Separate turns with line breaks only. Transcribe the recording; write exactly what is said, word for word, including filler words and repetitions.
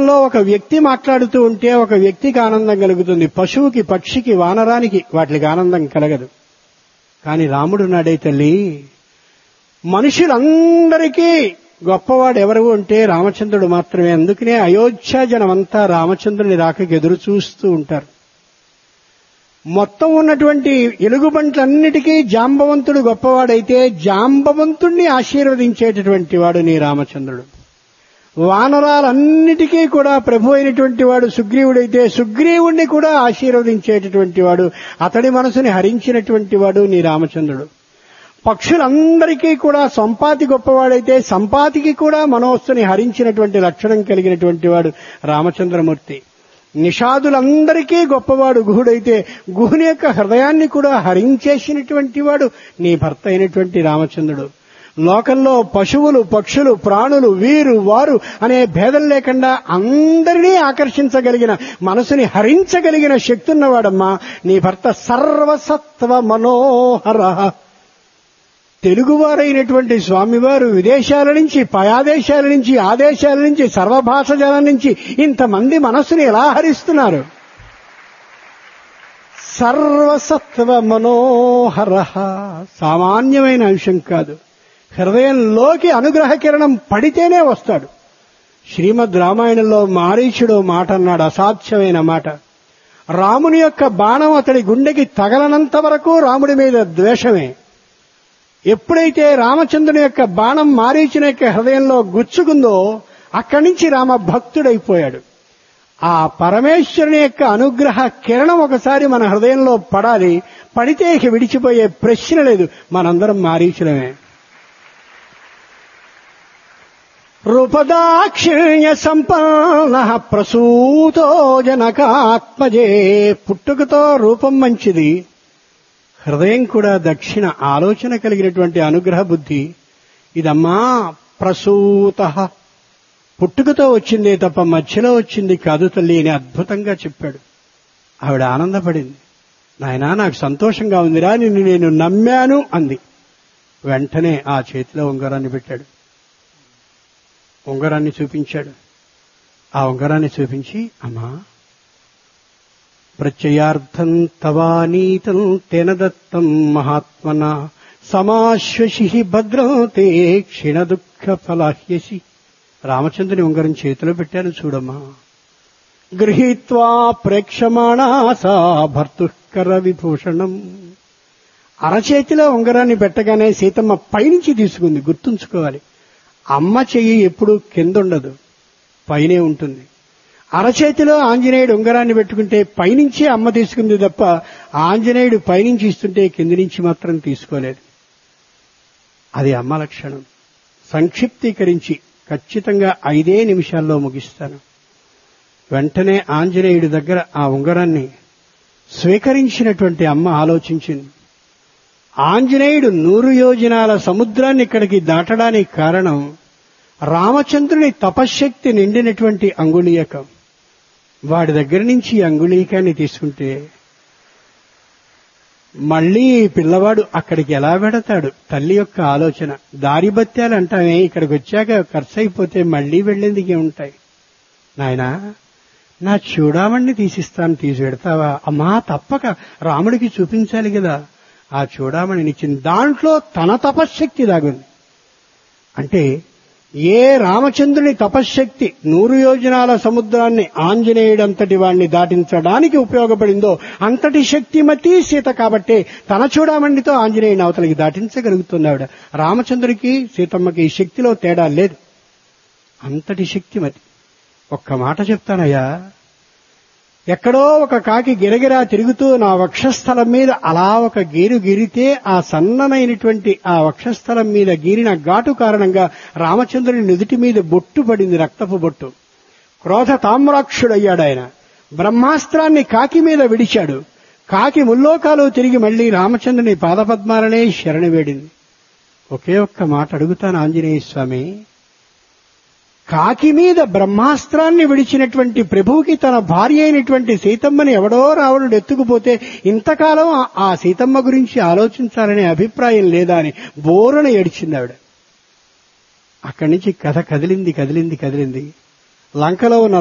లోకంలో ఒక వ్యక్తి మాట్లాడుతూ ఉంటే ఒక వ్యక్తికి ఆనందం కలుగుతుంది, పశువుకి, పక్షికి, వానరానికి వాటికి ఆనందం కలగదు. కానీ రాముడు నాడే తల్లి, మనుషులందరికీ గొప్పవాడు ఎవరు అంటే రామచంద్రుడు మాత్రమే. అందుకనే అయోధ్య జనమంతా రామచంద్రుని రాకకి ఎదురు చూస్తూ ఉంటారు. మొత్తం ఉన్నటువంటి ఎలుగుబంట్లన్నిటికీ జాంబవంతుడు గొప్పవాడైతే జాంబవంతుణ్ణి ఆశీర్వదించేటటువంటి వాడు నీ రామచంద్రుడు. వానరాలన్నిటికీ కూడా ప్రభు అయినటువంటి వాడు సుగ్రీవుడైతే సుగ్రీవుణ్ణి కూడా ఆశీర్వదించేటటువంటి వాడు, అతడి మనసుని హరించినటువంటి వాడు నీ రామచంద్రుడు. పక్షులందరికీ కూడా సంపాతి గొప్పవాడైతే సంపాతికి కూడా మనోస్సుని హరించినటువంటి లక్షణం కలిగినటువంటి వాడు రామచంద్రమూర్తి. నిషాదులందరికీ గొప్పవాడు గుహుడైతే గుహుని యొక్క హృదయాన్ని కూడా హరించేసినటువంటి వాడు నీ భర్త అయినటువంటి రామచంద్రుడు. లోకంలో పశువులు, పక్షులు, ప్రాణులు, వీరు వారు అనే భేదం లేకుండా అందరినీ ఆకర్షించగలిగిన, మనసుని హరించగలిగిన శక్తి ఉన్నవాడమ్మా నీ భర్త. సర్వసత్వ మనోహర. తెలుగువారైనటువంటి స్వామివారు విదేశాల నుంచి, పయాదేశాల నుంచి, ఆదేశాల నుంచి, సర్వభాష జనం నుంచి ఇంతమంది మనస్సుని ఎలా హరిస్తున్నారు. సర్వసత్వ మనోహర సామాన్యమైన అంశం కాదు. హృదయంలోకి అనుగ్రహ కిరణం పడితేనే వస్తాడు. శ్రీమద్ రామాయణంలో మారీచుడు మాట అన్నాడు, అసాధ్యమైన మాట. రాముని యొక్క బాణం అతడి గుండెకి తగలనంత వరకు రాముడి మీద ద్వేషమే. ఎప్పుడైతే రామచంద్రుని యొక్క బాణం మారీచుని యొక్క హృదయంలో గుచ్చుకుందో అక్కడి నుంచి రామ భక్తుడైపోయాడు. ఆ పరమేశ్వరుని యొక్క అనుగ్రహ కిరణం ఒకసారి మన హృదయంలో పడాలి. పడితే ఇక విడిచిపోయే ప్రశ్న లేదు. మనందరం మారీచులమే. రూపదాక్షిణ్య సంపన్న ప్రసూతో జనకాత్మజే. పుట్టుకతో రూపం మంచిది, హృదయం కూడా దక్షిణ ఆలోచన కలిగినటువంటి అనుగ్రహ బుద్ధి. ఇదమ్మా ప్రసూత, పుట్టుకతో వచ్చిందే తప్ప మధ్యలో వచ్చింది కాదు తల్లి అని అద్భుతంగా చెప్పాడు. ఆవిడ ఆనందపడింది. నాయనా నాకు సంతోషంగా ఉందిరా, నిన్ను నేను నమ్మాను అంది. వెంటనే ఆ చేతిలో ఉంగరాన్ని పెట్టాడు. ఉంగరాన్ని చూపించాడు. ఆ ఉంగరాన్ని చూపించి, అమ్మా ప్రత్యయార్థం తవానీతం తేన దత్తం మహాత్మన సమాశ్వసి భద్రం తే క్షీణ దుఃఖ ఫలాహ్యసి. రామచంద్రుని ఉంగరం చేతిలో పెట్టాను చూడమ్మా. గృహీత్వా ప్రేక్షమాణా సా భర్తుకర విభూషణం. అరచేతిలో ఉంగరాన్ని పెట్టగానే సీతమ్మ పైనుంచి తీసుకుంది. గుర్తుంచుకోవాలి, అమ్మ చెయ్యి ఎప్పుడు కింద ఉండదు, పైనే ఉంటుంది. అరచేతిలో ఆంజనేయుడు ఉంగరాన్ని పెట్టుకుంటే పైనుంచి అమ్మ తీసుకుంది తప్ప ఆంజనేయుడు పైనుంచి ఇస్తుంటే కింది నుంచి మాత్రం తీసుకోలేదు. అది అమ్మ లక్షణం. సంక్షిప్తీకరించి ఖచ్చితంగా ఐదే నిమిషాల్లో ముగిస్తాను. వెంటనే ఆంజనేయుడి దగ్గర ఆ ఉంగరాన్ని స్వీకరించినటువంటి అమ్మ ఆలోచించింది. ఆంజనేయుడు నూరు యోజనాల సముద్రాన్ని ఇక్కడికి దాటడానికి కారణం రామచంద్రుని తపశ్శక్తి నిండినటువంటి అంగుళీయకం. వాడి దగ్గర నుంచి అంగుళీకాన్ని తీసుకుంటే మళ్లీ పిల్లవాడు అక్కడికి ఎలా వెడతాడు? తల్లి యొక్క ఆలోచన. దారి బత్యాలు అంటామే, ఇక్కడికి వచ్చాక ఖర్చు అయిపోతే మళ్లీ వెళ్లేందుకే ఉంటాయి. నాయనా నా చూడామణ్ణి తీసిస్తాను, తీసి పెడతావా? అమ్మా తప్పక, రాముడికి చూపించాలి కదా. ఆ చూడామణినిచ్చింది. దాంట్లో తన తపశ్శక్తి దాగుంది. అంటే ఏ రామచంద్రుని తపశ్శక్తి నూరు యోజనాల సముద్రాన్ని ఆంజనేయుడంతటి వాణ్ణి దాటించడానికి ఉపయోగపడిందో అంతటి శక్తిమతి సీత కాబట్టే తన చూడామణితో ఆంజనేయుని అవతలికి దాటించగలుగుతున్నావిడ. రామచంద్రుడికి సీతమ్మకి ఈ శక్తిలో తేడా లేదు. అంతటి శక్తిమతి. ఒక్క మాట చెప్తానయ్యా, ఎక్కడో ఒక కాకి గిరగిరా తిరుగుతూ నా వక్షస్థలం మీద అలా ఒక గీరు గీరితే ఆ సన్ననైనటువంటి ఆ వక్షస్థలం మీద గీరిన ఘాటు కారణంగా రామచంద్రుని నుదుటి మీద బొట్టు పడింది, రక్తపు బొట్టు. క్రోధ తామ్రాక్షుడయ్యాడు ఆయన. బ్రహ్మాస్త్రాన్ని కాకి మీద విడిచాడు. కాకి ముల్లోకాలు తిరిగి మళ్లీ రామచంద్రుని పాదపద్మాలనే శరణి వేడింది. ఒకే ఒక్క మాట అడుగుతాను ఆంజనేయ స్వామి, కాకి మీద బ్రహ్మాస్త్రాన్ని విడిచినటువంటి ప్రభువుకి తన భార్య అయినటువంటి సీతమ్మని ఎవడో రావణుడు ఎత్తుకుపోతే ఇంతకాలం ఆ సీతమ్మ గురించి ఆలోచించాలనే అభిప్రాయం లేదా అని బోరున ఏడ్చింది ఆవిడ. అక్కడి నుంచి కథ కదిలింది కదిలింది కదిలింది లంకలో ఉన్న